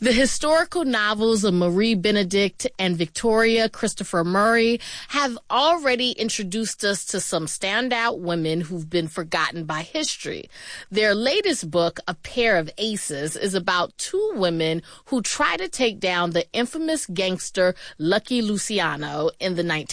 The historical novels of Marie Benedict and Victoria Christopher Murray have already introduced us to some standout women who've been forgotten by history. Their latest book, A Pair of Aces, is about two women who try to take down the infamous gangster Lucky Luciano in the